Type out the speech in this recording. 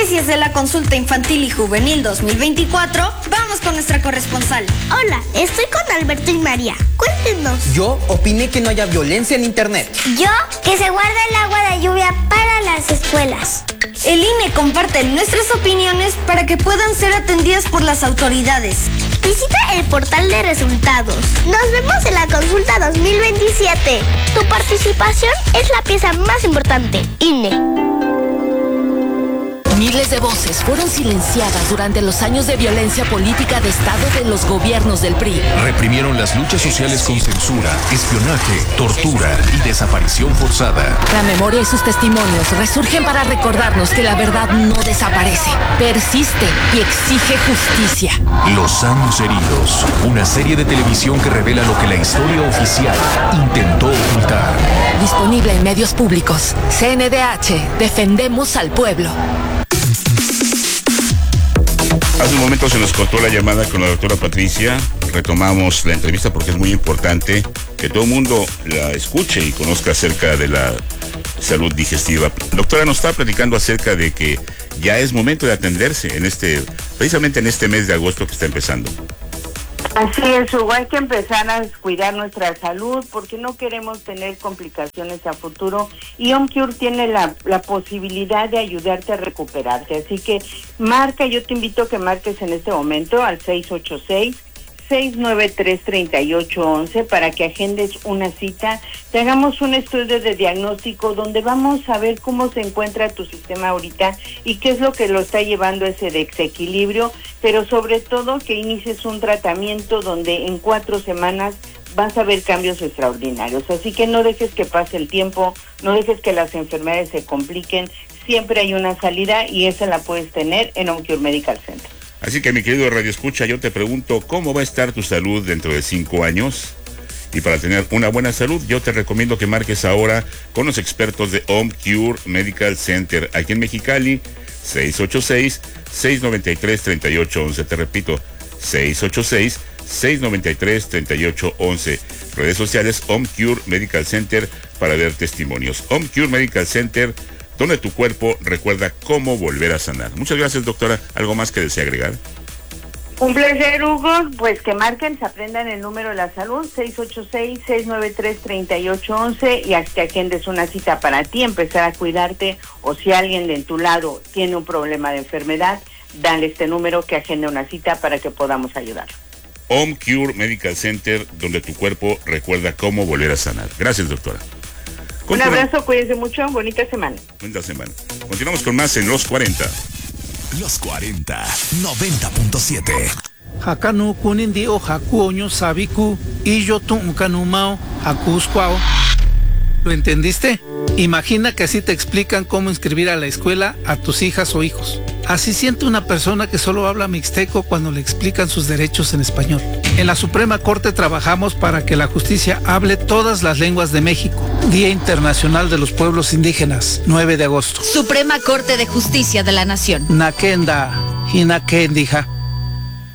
noticias de la consulta infantil y juvenil 2024, vamos con nuestra corresponsal. Hola, estoy con Alberto y María. Cuéntenos. Yo opiné que no haya violencia en internet. Yo, que se guarda el agua de lluvia para las escuelas. El INE comparte nuestras opiniones para que puedan ser atendidas por las autoridades. Visita el portal de resultados. Nos vemos en la consulta 2027. Tu participación es la pieza más importante. INE. Miles de voces fueron silenciadas durante los años de violencia política de Estado de los gobiernos del PRI. Reprimieron las luchas sociales con censura, espionaje, tortura y desaparición forzada. La memoria y sus testimonios resurgen para recordarnos que la verdad no desaparece, persiste y exige justicia. Los años heridos, una serie de televisión que revela lo que la historia oficial intentó ocultar. Disponible en medios públicos. CNDH, defendemos al pueblo. Hace un momento se nos cortó la llamada con la doctora Patricia. Retomamos la entrevista porque es muy importante que todo el mundo la escuche y conozca acerca de la salud digestiva. Doctora, nos está platicando acerca de que ya es momento de atenderse precisamente en este mes de agosto que está empezando. Así es, Hugo, hay que empezar a cuidar nuestra salud porque no queremos tener complicaciones a futuro y OmCure tiene la posibilidad de ayudarte a recuperarte. Así que yo te invito a que marques en este momento al 686-693-3811 para que agendes una cita, te hagamos un estudio de diagnóstico donde vamos a ver cómo se encuentra tu sistema ahorita y qué es lo que lo está llevando a ese desequilibrio, pero sobre todo que inicies un tratamiento donde en 4 semanas vas a ver cambios extraordinarios. Así que no dejes que pase el tiempo, no dejes que las enfermedades se compliquen, siempre hay una salida y esa la puedes tener en OmCure Medical Center. Así que, mi querido Radio Escucha, yo te pregunto, ¿cómo va a estar tu salud dentro de 5 años? Y para tener una buena salud, yo te recomiendo que marques ahora con los expertos de OmCure Medical Center, aquí en Mexicali, 686-693-3811. Te repito, 686-693-3811. Redes sociales, OmCure Medical Center, para ver testimonios. OmCure Medical Center, donde tu cuerpo recuerda cómo volver a sanar. Muchas gracias, doctora. ¿Algo más que desea agregar? Un placer, Hugo. Pues que marquen, se aprendan el número de la salud, 686-693-3811, y hasta que agendes una cita para ti, empezar a cuidarte, o si alguien de tu lado tiene un problema de enfermedad, dale este número que agende una cita para que podamos ayudar. OmCure Medical Center, donde tu cuerpo recuerda cómo volver a sanar. Gracias, doctora. Un abrazo, cuídense mucho, bonita semana. Bonita semana. Continuamos con más en Los 40. Los 40, 90.7. Hakanu kunindi o hakuoño sabiku y yo tuncanumao hakuscuao. ¿Lo entendiste? Imagina que así te explican cómo inscribir a la escuela a tus hijas o hijos. Así siente una persona que solo habla mixteco cuando le explican sus derechos en español. En la Suprema Corte trabajamos para que la justicia hable todas las lenguas de México. Día Internacional de los Pueblos Indígenas, 9 de agosto. Suprema Corte de Justicia de la Nación. Nakenda, Hinakendija.